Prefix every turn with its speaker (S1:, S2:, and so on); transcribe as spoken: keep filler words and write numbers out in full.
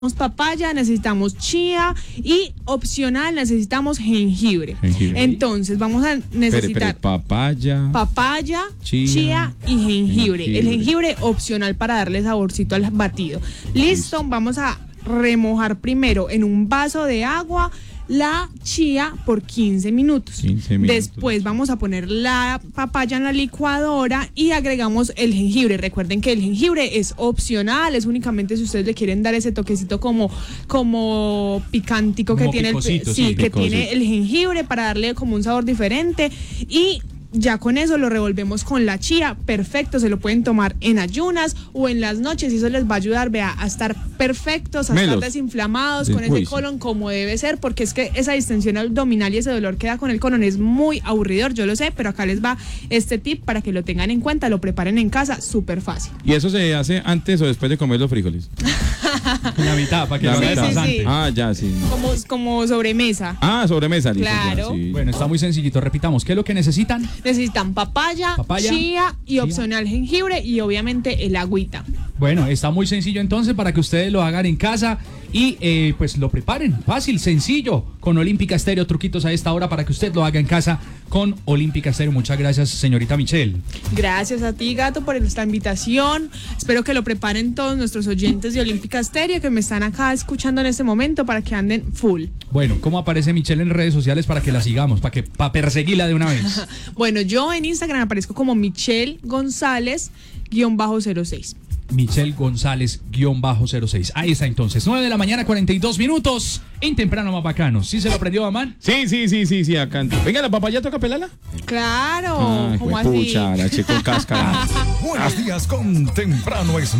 S1: papaya, necesitamos chía y opcional necesitamos jengibre. jengibre. Entonces vamos a necesitar
S2: pere, pere, papaya,
S1: papaya, chía, chía y jengibre. jengibre. El jengibre opcional para darle saborcito al batido. Listo, vamos a remojar primero en un vaso de agua la chía por quince minutos.
S2: quince minutos.
S1: Después vamos a poner la papaya en la licuadora y agregamos el jengibre. Recuerden que el jengibre es opcional, es únicamente si ustedes le quieren dar ese toquecito como, como picantico que
S3: como
S1: tiene el, sí, sí, que tiene el jengibre para darle como un sabor diferente. Y ya con eso lo revolvemos con la chía, perfecto, se lo pueden tomar en ayunas o en las noches y eso les va a ayudar, vea, a estar perfectos, a Melos. estar desinflamados de con juicio. Ese colon como debe ser, porque es que esa distensión abdominal y ese dolor que da con el colon es muy aburridor, yo lo sé, pero acá les va este tip para que lo tengan en cuenta, lo preparen en casa, súper fácil.
S2: ¿Y eso se hace antes o después de comer los frijoles?
S3: La mitad, para que
S2: la
S3: lo
S2: mitad.
S3: Sí, sí, sí.
S2: Ah, ya, sí. No.
S1: Como, como sobremesa.
S2: Ah, sobremesa.
S1: Claro.
S2: Ya, sí.
S3: Bueno, está muy sencillito, repitamos, ¿qué es lo que necesitan?
S1: Necesitan papaya, papaya chía y chía. opcional jengibre y obviamente el agüita.
S3: Bueno, está muy sencillo entonces para que ustedes lo hagan en casa y eh, pues lo preparen, fácil, sencillo, con Olímpica Estéreo, truquitos a esta hora para que usted lo haga en casa con Olímpica Estéreo. Muchas gracias, señorita Michelle.
S1: Gracias a ti, Gato, por esta invitación. Espero que lo preparen todos nuestros oyentes de Olímpica Estéreo que me están acá escuchando en este momento para que anden full.
S3: Bueno, ¿cómo aparece Michelle en redes sociales para que la sigamos, para que para perseguirla de una vez?
S1: Bueno, yo en Instagram aparezco como Michelle González guión bajo cero seis.
S3: Michelle González guión bajo cero seis. Ahí está entonces, nueve de la mañana, cuarenta y dos minutos. En Temprano Más Bacano. ¿Sí se lo aprendió, Amán?
S2: Sí, sí, sí, sí, sí, acá. Venga, ¿la papaya toca pelarla?
S1: Claro,
S2: ah,
S1: ¿cómo así?
S2: Pucha, la chico cáscara.
S4: Buenos días con Temprano es